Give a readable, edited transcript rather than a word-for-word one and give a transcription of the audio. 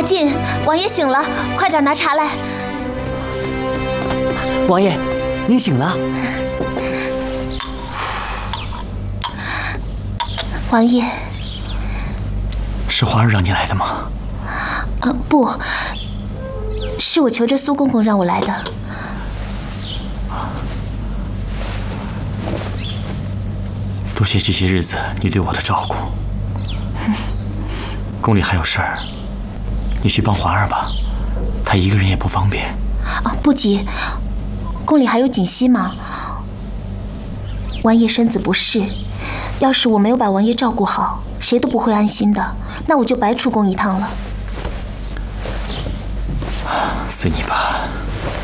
进，王爷醒了，快点拿茶来。 王爷，您醒了。 王爷， 是皇儿让你来的吗？ 不，是我求着苏公公让我来的。 多谢这些日子你对我的照顾。宫里还有事儿，你去帮皇儿吧，她一个人也不方便。 不急，宫里还有锦溪吗？王爷身子不适，要是我没有把王爷照顾好，谁都不会安心的，那我就白出宫一趟了。 随你吧。